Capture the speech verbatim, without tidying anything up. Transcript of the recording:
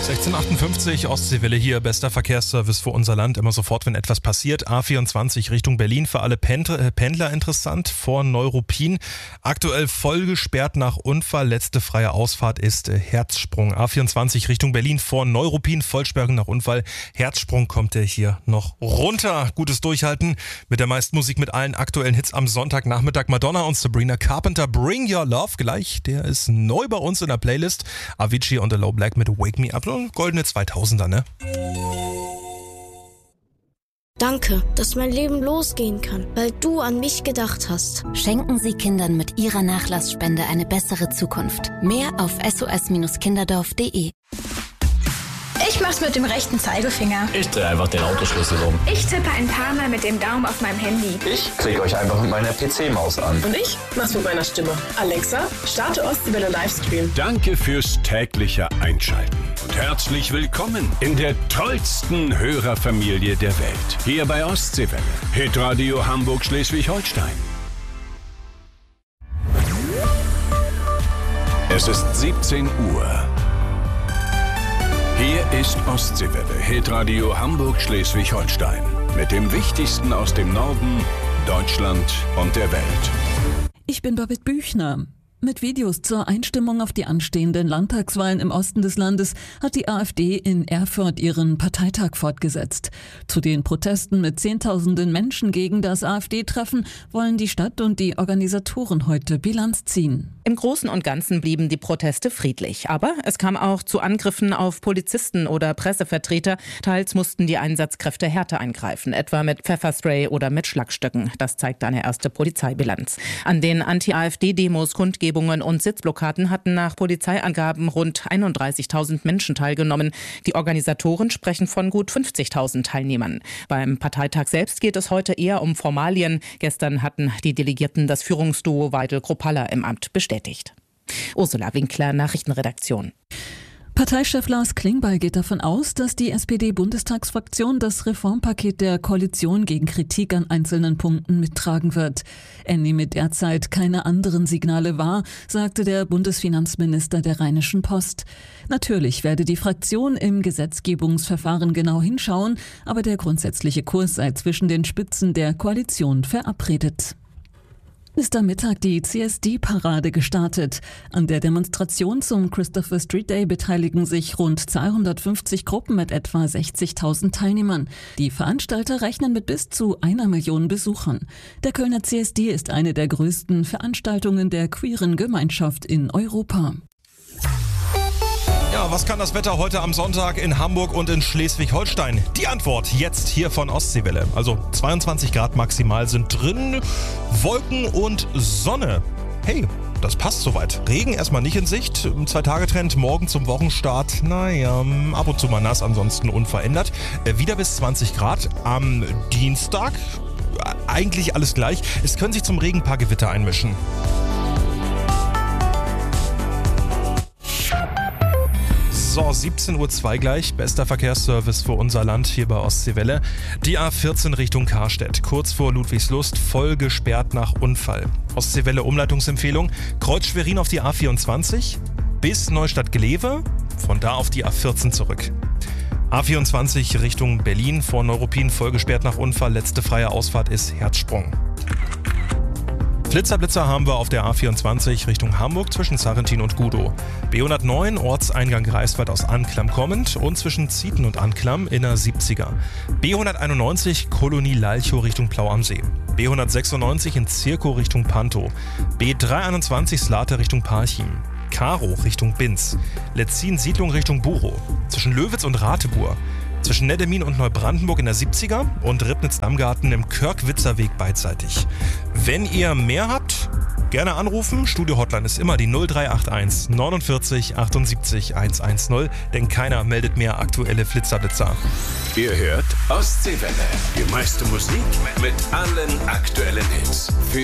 sechzehn Uhr achtundfünfzig, Ostseewelle hier, bester Verkehrsservice für unser Land. Immer sofort, wenn etwas passiert. A vierundzwanzig Richtung Berlin, für alle Pendler interessant, vor Neuruppin. Aktuell voll gesperrt nach Unfall, letzte freie Ausfahrt ist Herzsprung. A vierundzwanzig Richtung Berlin, vor Neuruppin, Vollsperrung nach Unfall. Herzsprung kommt der hier noch runter. Gutes Durchhalten mit der meisten Musik, mit allen aktuellen Hits am Sonntagnachmittag. Madonna und Sabrina Carpenter, Bring Your Love gleich. Der ist neu bei uns in der Playlist. Avicii und The Low Black mit Wake Me Up. Goldene zweitausender, ne? Danke, dass mein Leben losgehen kann, weil du an mich gedacht hast. Schenken Sie Kindern mit Ihrer Nachlassspende eine bessere Zukunft. Mehr auf s o s kinderdorf punkt d e. Ich mach's mit dem rechten Zeigefinger. Ich drehe einfach den Autoschlüssel um. Ich tippe ein paar Mal mit dem Daumen auf meinem Handy. Ich klicke euch einfach mit meiner P C-Maus an. Und ich mach's mit meiner Stimme. Alexa, starte Ostseewelle Livestream. Danke fürs tägliche Einschalten. Und herzlich willkommen in der tollsten Hörerfamilie der Welt. Hier bei Ostseewelle. Hitradio Hamburg-Schleswig-Holstein. Es ist siebzehn Uhr. Hier ist Ostseewelle, Hitradio Hamburg-Schleswig-Holstein. Mit dem Wichtigsten aus dem Norden, Deutschland und der Welt. Ich bin Babette Büchner. Mit Videos zur Einstimmung auf die anstehenden Landtagswahlen im Osten des Landes hat die AfD in Erfurt ihren Parteitag fortgesetzt. Zu den Protesten mit Zehntausenden Menschen gegen das AfD-Treffen wollen die Stadt und die Organisatoren heute Bilanz ziehen. Im Großen und Ganzen blieben die Proteste friedlich. Aber es kam auch zu Angriffen auf Polizisten oder Pressevertreter. Teils mussten die Einsatzkräfte härter eingreifen, etwa mit Pfefferspray oder mit Schlagstöcken. Das zeigt eine erste Polizeibilanz. An den Anti-AfD-Demos, Kundgebungen und Sitzblockaden hatten nach Polizeiangaben rund einunddreißigtausend Menschen teilgenommen. Die Organisatoren sprechen von gut fünfzigtausend Teilnehmern. Beim Parteitag selbst geht es heute eher um Formalien. Gestern hatten die Delegierten das Führungsduo Weidel-Kropalla im Amt bestätigt. Ursula Winkler, Nachrichtenredaktion. Parteichef Lars Klingbeil geht davon aus, dass die S P D-Bundestagsfraktion das Reformpaket der Koalition gegen Kritik an einzelnen Punkten mittragen wird. Er nehme derzeit keine anderen Signale wahr, sagte der Bundesfinanzminister der Rheinischen Post. Natürlich werde die Fraktion im Gesetzgebungsverfahren genau hinschauen, aber der grundsätzliche Kurs sei zwischen den Spitzen der Koalition verabredet. Ist am Mittag die C S D-Parade gestartet. An der Demonstration zum Christopher Street Day beteiligen sich rund zweihundertfünfzig Gruppen mit etwa sechzigtausend Teilnehmern. Die Veranstalter rechnen mit bis zu einer Million Besuchern. Der Kölner C S D ist eine der größten Veranstaltungen der queeren Gemeinschaft in Europa. Ja, was kann das Wetter heute am Sonntag in Hamburg und in Schleswig-Holstein? Die Antwort jetzt hier von Ostseewelle. Also zweiundzwanzig Grad maximal sind drin, Wolken und Sonne. Hey, das passt soweit. Regen erstmal nicht in Sicht. Zwei-Tage-Trend morgen zum Wochenstart. Naja, ab und zu mal nass, ansonsten unverändert. Wieder bis zwanzig Grad am Dienstag. Eigentlich alles gleich. Es können sich zum Regen ein paar Gewitter einmischen. So, siebzehn Uhr zwei gleich, bester Verkehrsservice für unser Land hier bei Ostseewelle. Die A vierzehn Richtung Karstedt, kurz vor Ludwigslust, voll gesperrt nach Unfall. Ostseewelle Umleitungsempfehlung, Kreuz Schwerin auf die A vierundzwanzig bis Neustadt-Glewe, von da auf die A vierzehn zurück. A vierundzwanzig Richtung Berlin, vor Neuruppin, voll gesperrt nach Unfall, letzte freie Ausfahrt ist Herzsprung. Blitzerblitzer haben wir auf der A vierundzwanzig Richtung Hamburg zwischen Sarrentin und Gudow. B hundertneun Ortseingang Greifswald aus Anklam kommend und zwischen Zieten und Anklam in der siebziger. B hunderteinundneunzig Kolonie Lalchow Richtung Plau am See. B hundertsechsundneunzig in Zirkow Richtung Pantow. B dreihunderteinundzwanzig Slate Richtung Parchim. Karo Richtung Binz. Letzin Siedlung Richtung Buchow. Zwischen Löwitz und Ratebur. Zwischen Neddemin und Neubrandenburg in der siebziger und Ribnitz-Damgarten im Körkwitzer Weg beidseitig. Wenn ihr mehr habt, gerne anrufen. Studio-Hotline ist immer die null drei acht eins neunundvierzig achtundsiebzig hundertzehn, denn keiner meldet mehr aktuelle Flitzerblitzer. Ihr hört Ostseewelle, die meiste Musik mit allen aktuellen Hits. Für